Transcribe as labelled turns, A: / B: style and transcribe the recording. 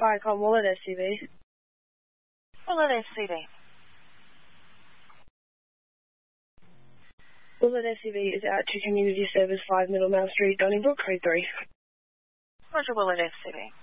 A: Viacom Wallet SCV.
B: Wallet SCV.
A: Wallet SCV is out to Community Service 5 Middlemount Street, Donnybrook, Code 3.
B: Roger, Wallet SCV.